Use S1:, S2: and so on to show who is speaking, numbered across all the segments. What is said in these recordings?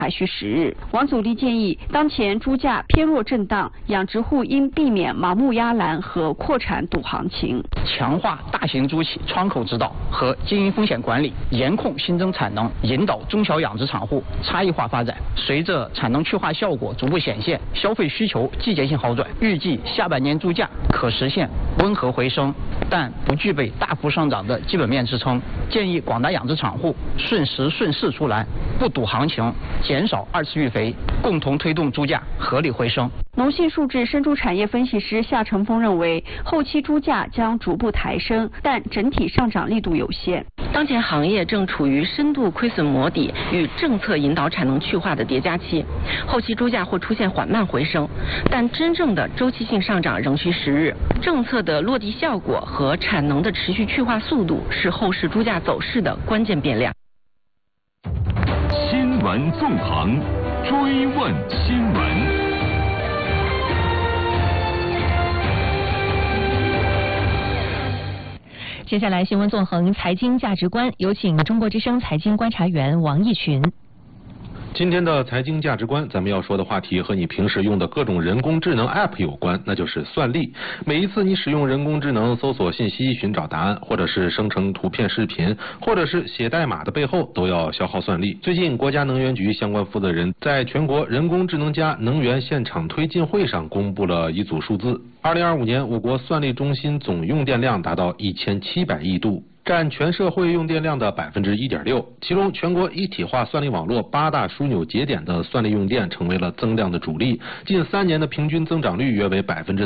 S1: 还需10日。王祖立建议，当前猪价偏弱震荡，养殖户应避免盲目压栏和扩产赌行情，
S2: 强化大型猪企窗口指导和经营风险管理，严控新增产能，引导中小养殖场户差异化发展。随着产能去化效果逐步显现，消费需求季节性好转，预计下半年猪价可实现温和回升，但不具备大幅上涨的基本面支撑。建议广大养殖场户顺时顺势出栏，不赌行情，减少2次育肥，共同推动猪价合理回升。
S1: 农信数字生猪产业分析师夏成峰认为，后期猪价将逐步抬升，但整体上涨力度有限。
S3: 当前行业正处于深度亏损磨底与政策引导产能去化的叠加期，后期猪价或出现缓慢回升，但真正的周期性上涨仍需10日。政策的落地效果和产能的持续去化速度是后市猪价走势的关键变量。
S4: 新闻纵横，追问新闻。
S5: 接下来新闻纵横财经价值观，有请中国之声财经观察员王毅群。
S6: 今天的财经价值观，咱们要说的话题和你平时用的各种人工智能 App 有关，那就是算力。每一次你使用人工智能搜索信息、寻找答案，或者是生成图片、视频，或者是写代码的背后，都要消耗算力。最近，国家能源局相关负责人在全国人工智能加能源现场推进会上公布了一组数字。2025年，我国算力中心总用电量达到1700亿度。占全社会用电量的1.6%，其中全国一体化算力网络8大枢纽节点的算力用电成为了增量的主力，近3年的平均增长率约为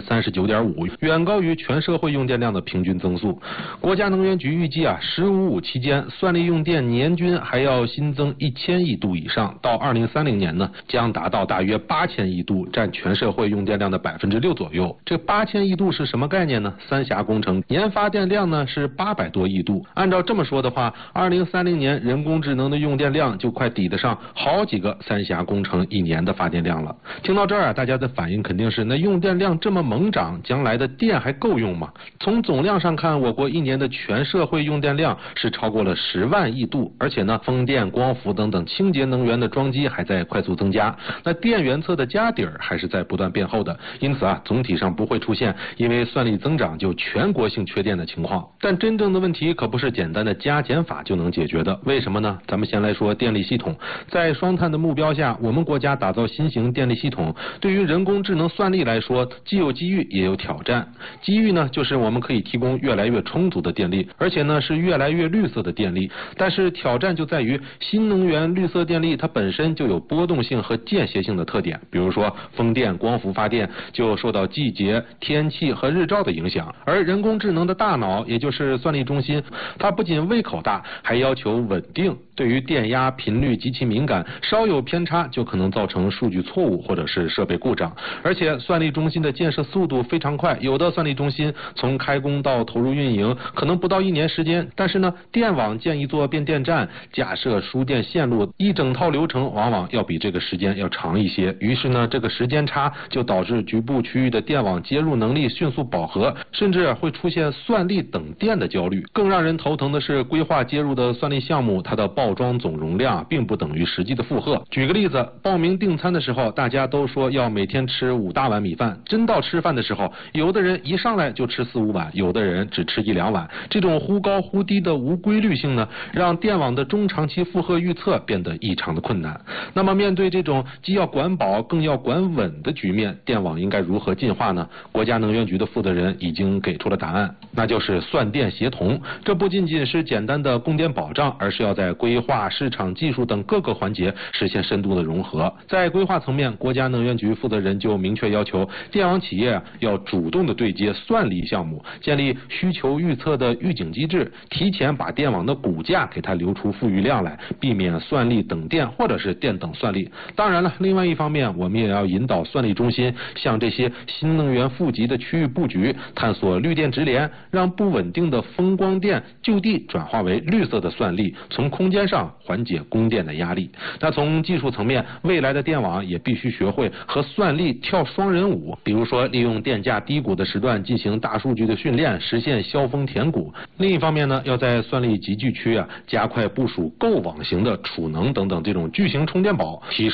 S6: 39.5%，远高于全社会用电量的平均增速。国家能源局预计“15+5”期间算力用电年均还要新增1000亿度以上，到2030年呢，将达到大约8000亿度，占全社会用电量的6%左右。这8000亿度是什么概念呢？三峡工程年发电量呢是800多亿度。按照这么说的话，2030年人工智能的用电量就快抵得上好几个三峡工程1年的发电量了。听到这儿大家的反应肯定是，那用电量这么猛涨，将来的电还够用吗？从总量上看，我国1年的全社会用电量是超过了10万亿度，而且呢，风电、光伏等等清洁能源的装机还在快速增加，那电源侧的家底儿还是在不断变厚的，因此总体上不会出现因为算力增长就全国性缺电的情况。但真正的问题可不是简单的加减法就能解决的，为什么呢？咱们先来说电力系统。在双碳的目标下，我们国家打造新型电力系统，对于人工智能算力来说，既有机遇也有挑战。机遇呢，就是我们可以提供越来越充足的电力，而且呢是越来越绿色的电力。但是挑战就在于新能源绿色电力它本身就有波动性和间歇性的特点，比如说风电、光伏发电就受到季节、天气和日照的影响，而人工智能的大脑，也就是算力中心，它不仅胃口大，还要求稳定，对于电压、频率极其敏感，稍有偏差就可能造成数据错误或者是设备故障。而且算力中心的建设速度非常快，有的算力中心从开工到投入运营可能不到1年时间，但是呢，电网建一座变电站、架设输电线路，一整套流程往往要比这个时间要长一些。于是呢，这个时间差就导致局部区域的电网接入能力迅速饱和，甚至会出现算力等电的焦虑。更让人头疼的是，规划接入的算力项目，它的报装总容量并不等于实际的负荷。举个例子，报名订餐的时候，大家都说要每天吃5大碗米饭，真到吃饭的时候，有的人一上来就吃4-5碗，有的人只吃1-2碗。这种忽高忽低的无规律性呢，让电网的中长期负荷预测变得异常的困难。那么面对这种既要管饱更要管稳的局面，电网应该如何进化呢？国家能源局的负责人已经给出了答案，那就是算电协同。这不仅仅是简单的供电保障，而是要在规划、市场、技术等各个环节实现深度的融合。在规划层面，国家能源局负责人就明确要求电网企业要主动的对接算力项目，建立需求预测的预警机制，提前把电网的骨架给它留出富余量来，避免算力等电或者是电等算力。当然了，另外一方面，我们也要引导算力中心向这些新能源富集的区域布局，探索绿电直连，让不稳定的风光电电就地转化为绿色的算力，从空间上缓解供电的压力。那从技术层面，未来的电网也必须学会和算力跳双人舞，比如说利用电价低谷的时段进行大数据的训练，实现削峰填谷。另一方面呢，要在算力集聚区加快部署够网型的储能等等这种巨型充电宝，提升